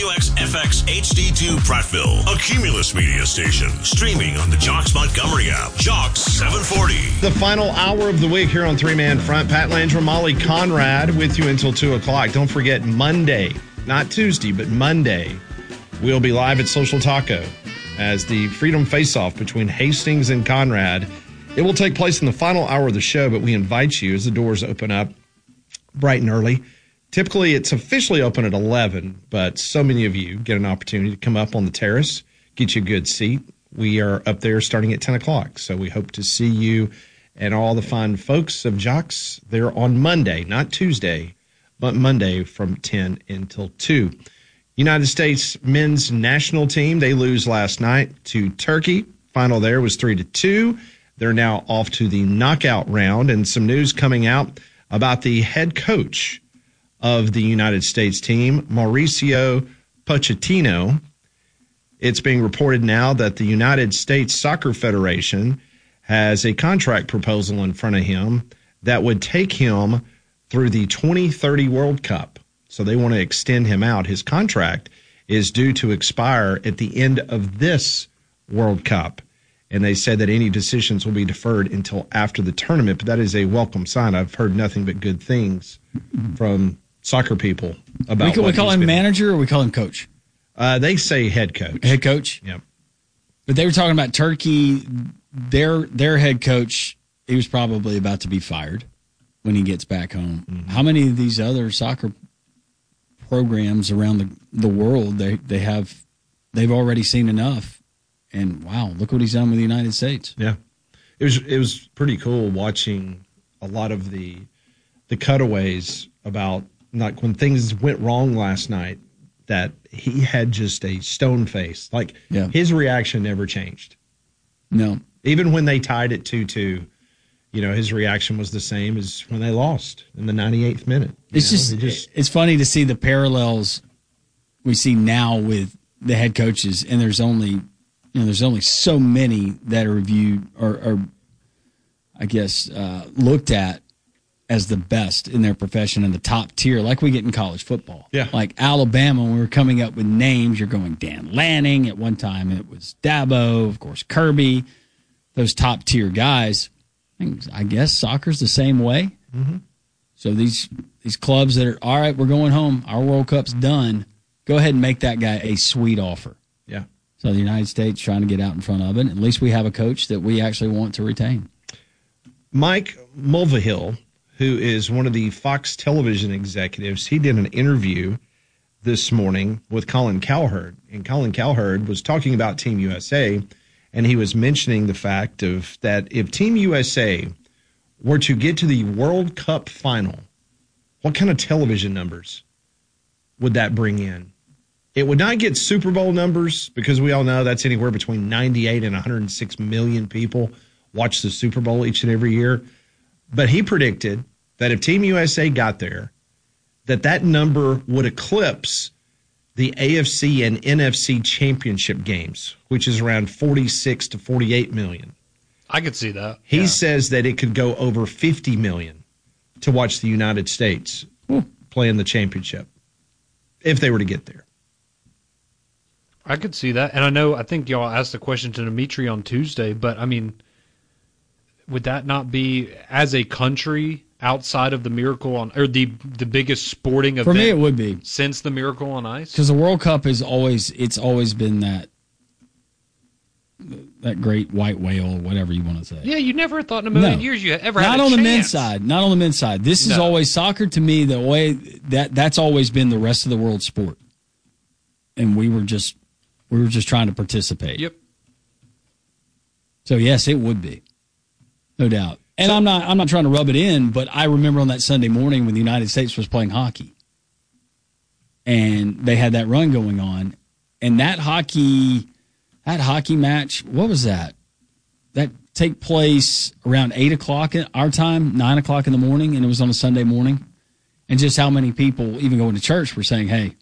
WXFX HD2 Prattville, a Cumulus media station, streaming on the Jocks Montgomery app. Jocks 740. The final hour of the week here on Three Man Front. Pat Landrum, Molly Conrad with you until 2 o'clock. Don't forget, Monday, not Tuesday, but Monday, we'll be live at Social Taco as the Freedom Face-Off between Hastings and Conrad. It will take place in the final hour of the show, but we invite you as the doors open up bright and early. Typically, it's officially open at 11, but so many of you get an opportunity to come up on the terrace, get you a good seat. We are up there starting at 10 o'clock, so we hope to see you and all the fine folks of Jocks there on Monday, not Tuesday, but Monday from 10 until 2. United States men's national team, they lose last night to Turkey. Final there was 3-2. They're now off to the knockout round, and some news coming out about the head coach of the United States team, Mauricio Pochettino. It's being reported now that the United States Soccer Federation has a contract proposal in front of him that would take him through the 2030 World Cup. So they want to extend him out. His contract is due to expire at the end of this World Cup. And they said that any decisions will be deferred until after the tournament. But that is a welcome sign. I've heard nothing but good things from soccer people about we call him manager or we call him coach? They say head coach. Head coach? Yep. But they were talking about Turkey. Their head coach, he was probably about to be fired when he gets back home. Mm-hmm. How many of these other soccer programs around the world they've already seen enough? And wow, look what he's done with the United States. Yeah. It was pretty cool watching a lot of the cutaways about like when things went wrong last night, that he had just a stone face. Like his reaction never changed. No. Even when they tied it 2-2, his reaction was the same as when they lost in the 98th minute. It's funny to see the parallels we see now with the head coaches, and there's only so many that are reviewed or I guess looked at as the best in their profession in the top tier, like we get in college football. Yeah. Like Alabama, when we were coming up with names, you're going Dan Lanning. At one time, it was Dabo, of course, Kirby, those top tier guys. I guess soccer's the same way. Mm-hmm. So these clubs that are, all right, we're going home. Our World Cup's done. Go ahead and make that guy a sweet offer. Yeah. So the United States trying to get out in front of it. At least we have a coach that we actually want to retain. Mike Mulvihill, who is one of the Fox television executives, he did an interview this morning with Colin Cowherd. And Colin Cowherd was talking about Team USA, and he was mentioning the fact of that if Team USA were to get to the World Cup final, what kind of television numbers would that bring in? It would not get Super Bowl numbers because we all know that's anywhere between 98 and 106 million people watch the Super Bowl each and every year. But he predicted that if Team USA got there, that number would eclipse the AFC and NFC championship games, which is around 46 to 48 million. I could see that. He says that it could go over 50 million to watch the United States play in the championship if they were to get there. I could see that. And I think y'all asked the question to Dimitri on Tuesday, but I mean, would that not be, as a country, outside of the Miracle on, or the biggest sporting event? For me, it would be. Since the Miracle on Ice? Because the World Cup is always been that great white whale, whatever you want to say. Yeah, you never thought in a million years you ever had a chance. Not on the men's side. Not on the men's side. This is always soccer to me, the way that's always been the rest of the world's sport. And we were just trying to participate. Yep. So yes, it would be. No doubt. And I'm not trying to rub it in, but I remember on that Sunday morning when the United States was playing hockey. And they had that run going on. And that hockey match, what was that? That take place around 8 o'clock at our time, 9 o'clock in the morning, and it was on a Sunday morning. And just how many people, even going to church, were saying, hey,